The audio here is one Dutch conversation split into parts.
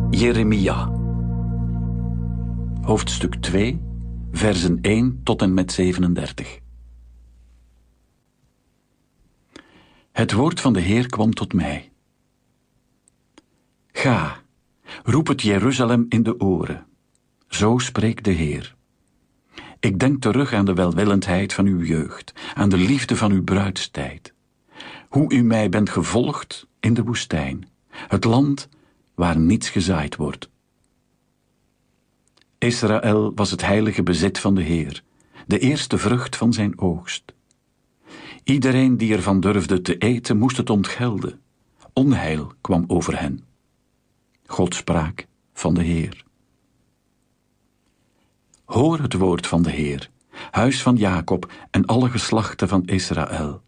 Jeremia. Hoofdstuk 2, versen 1 tot en met 37. Het woord van de Heer kwam tot mij. Ga, roep het Jeruzalem in de oren. Zo spreekt de Heer. Ik denk terug aan de welwillendheid van uw jeugd, aan de liefde van uw bruidstijd. Hoe u mij bent gevolgd in de woestijn, het land waar niets gezaaid wordt. Israël was het heilige bezit van de Heer, de eerste vrucht van zijn oogst. Iedereen die ervan durfde te eten, moest het ontgelden. Onheil kwam over hen. God sprak van de Heer. Hoor het woord van de Heer, huis van Jacob en alle geslachten van Israël.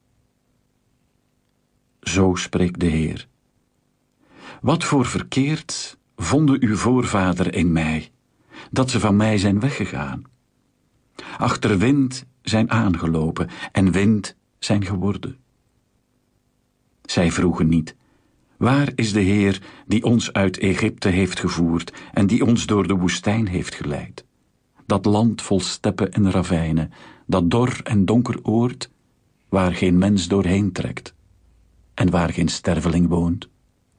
Zo spreekt de Heer. Wat voor verkeerd vonden uw voorvader in mij, dat ze van mij zijn weggegaan. Achter wind zijn aangelopen en wind zijn geworden. Zij vroegen niet, waar is de Heer die ons uit Egypte heeft gevoerd en die ons door de woestijn heeft geleid? Dat land vol steppen en ravijnen, dat dor en donker oord, waar geen mens doorheen trekt en waar geen sterveling woont.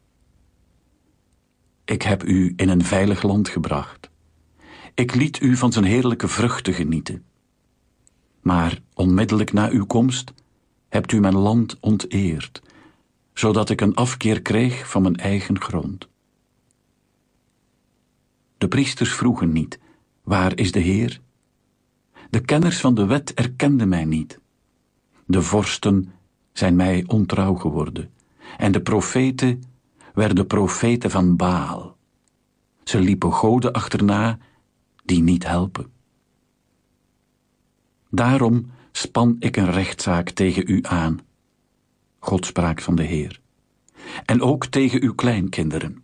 Ik heb u in een veilig land gebracht. Ik liet u van zijn heerlijke vruchten genieten. Maar onmiddellijk na uw komst hebt u mijn land onteerd, zodat ik een afkeer kreeg van mijn eigen grond. De priesters vroegen niet, waar is de Heer? De kenners van de wet erkenden mij niet. De vorsten zijn mij ontrouw geworden, en de profeten werden profeten van Baal. Ze liepen goden achterna die niet helpen. Daarom span ik een rechtszaak tegen u aan. God sprak van de Heer. En ook tegen uw kleinkinderen.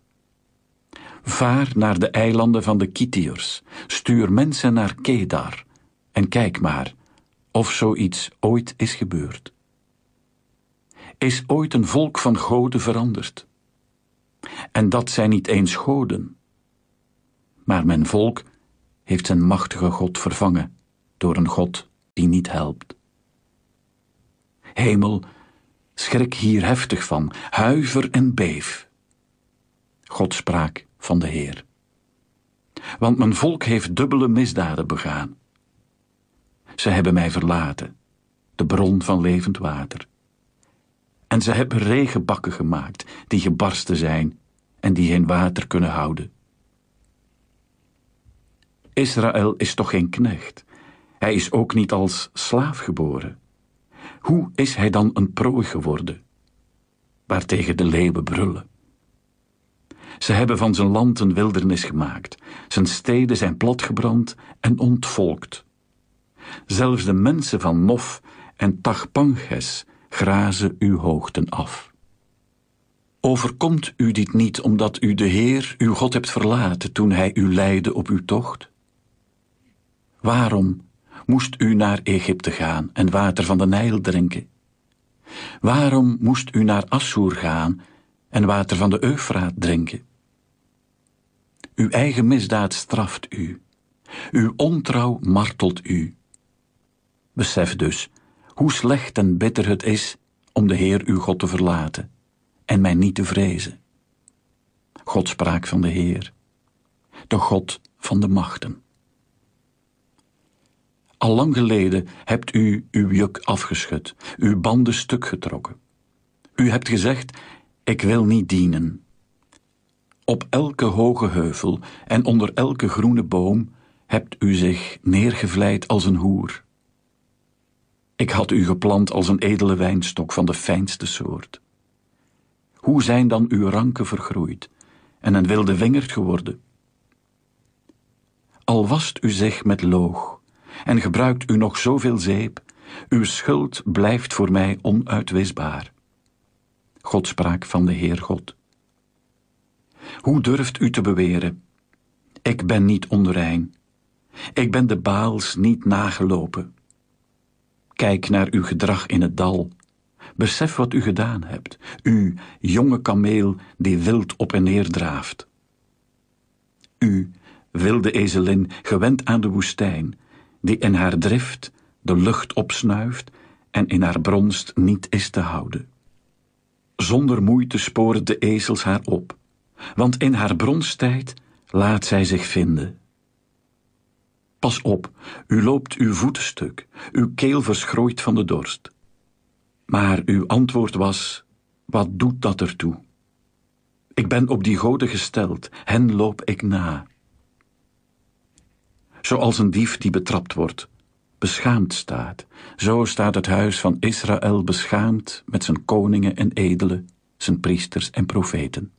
Vaar naar de eilanden van de Kitiërs, stuur mensen naar Kedar en kijk maar of zoiets ooit is gebeurd. Is ooit een volk van goden veranderd? En dat zijn niet eens goden. Maar mijn volk heeft zijn machtige God vervangen door een God die niet helpt. Hemel, schrik hier heftig van, huiver en beef. God sprak van de Heer. Want mijn volk heeft dubbele misdaden begaan. Ze hebben mij verlaten, de bron van levend water. En ze hebben regenbakken gemaakt die gebarsten zijn en die geen water kunnen houden. Israël is toch geen knecht? Hij is ook niet als slaaf geboren. Hoe is hij dan een prooi geworden, waartegen de leeuwen brullen? Ze hebben van zijn land een wildernis gemaakt. Zijn steden zijn platgebrand en ontvolkt. Zelfs de mensen van Nof en Tachpanches grazen uw hoogten af. Overkomt u dit niet omdat u de Heer, uw God, hebt verlaten toen hij u leidde op uw tocht? Waarom moest u naar Egypte gaan en water van de Nijl drinken? Waarom moest u naar Assur gaan en water van de Eufraat drinken? Uw eigen misdaad straft u. Uw ontrouw martelt u. Besef dus hoe slecht en bitter het is om de Heer uw God te verlaten en mij niet te vrezen. God sprak van de Heer, de God van de machten. Al lang geleden hebt u uw juk afgeschud, uw banden stuk getrokken. U hebt gezegd, ik wil niet dienen. Op elke hoge heuvel en onder elke groene boom hebt u zich neergevleid als een hoer. Ik had u geplant als een edele wijnstok van de fijnste soort. Hoe zijn dan uw ranken vergroeid en een wilde wingerd geworden? Al wast u zich met loog en gebruikt u nog zoveel zeep, uw schuld blijft voor mij onuitwisbaar. God sprak van de Heer God. Hoe durft u te beweren, ik ben niet onrein, ik ben de Baals niet nagelopen. Kijk naar uw gedrag in het dal, besef wat u gedaan hebt, u jonge kameel die wild op en neer draaft. U, wilde ezelin, gewend aan de woestijn, die in haar drift de lucht opsnuift en in haar bronst niet is te houden. Zonder moeite sporen de ezels haar op, want in haar bronsttijd laat zij zich vinden. Pas op, u loopt uw voeten stuk, uw keel verschrooit van de dorst. Maar uw antwoord was, wat doet dat ertoe? Ik ben op die goden gesteld, hen loop ik na. Zoals een dief die betrapt wordt, beschaamd staat, zo staat het huis van Israël beschaamd met zijn koningen en edelen, zijn priesters en profeten.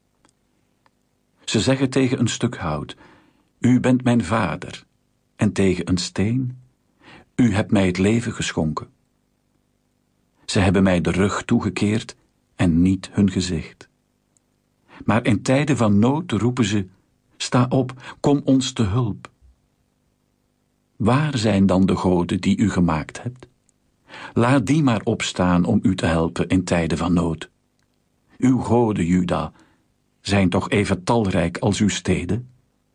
Ze zeggen tegen een stuk hout, u bent mijn vader, en tegen een steen, u hebt mij het leven geschonken. Ze hebben mij de rug toegekeerd en niet hun gezicht. Maar in tijden van nood roepen ze, sta op, kom ons te hulp. Waar zijn dan de goden die u gemaakt hebt? Laat die maar opstaan om u te helpen in tijden van nood. Uw goden, Juda, zijn toch even talrijk als uw steden?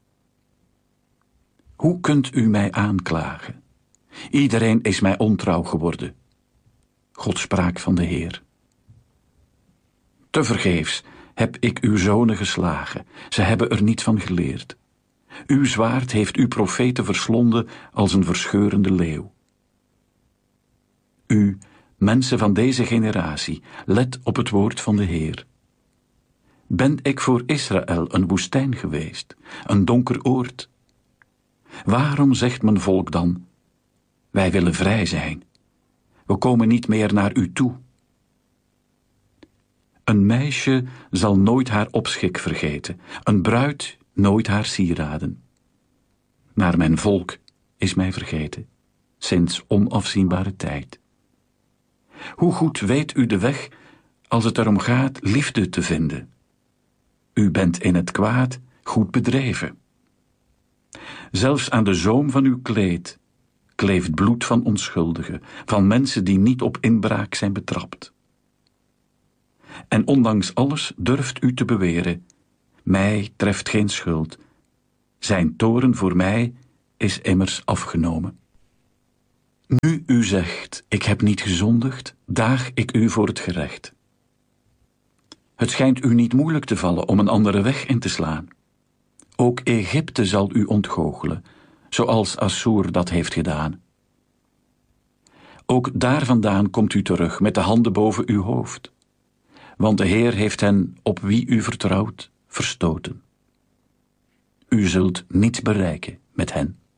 Hoe kunt u mij aanklagen? Iedereen is mij ontrouw geworden. God sprak van de Heer. Tevergeefs heb ik uw zonen geslagen, ze hebben er niet van geleerd. Uw zwaard heeft uw profeten verslonden als een verscheurende leeuw. U, mensen van deze generatie, let op het woord van de Heer. Ben ik voor Israël een woestijn geweest, een donker oord? Waarom zegt mijn volk dan, wij willen vrij zijn, we komen niet meer naar u toe? Een meisje zal nooit haar opschik vergeten, een bruid nooit haar sieraden. Maar mijn volk is mij vergeten, sinds onafzienbare tijd. Hoe goed weet u de weg als het erom gaat liefde te vinden? U bent in het kwaad goed bedreven. Zelfs aan de zoom van uw kleed kleeft bloed van onschuldigen, van mensen die niet op inbraak zijn betrapt. En ondanks alles durft u te beweren, mij treft geen schuld. Zijn toorn voor mij is immers afgenomen. Nu u zegt, ik heb niet gezondigd, daag ik u voor het gerecht. Het schijnt u niet moeilijk te vallen om een andere weg in te slaan. Ook Egypte zal u ontgoochelen, zoals Assur dat heeft gedaan. Ook daar vandaan komt u terug met de handen boven uw hoofd. Want de Heer heeft hen, op wie u vertrouwt, verstoten. U zult niets bereiken met hen.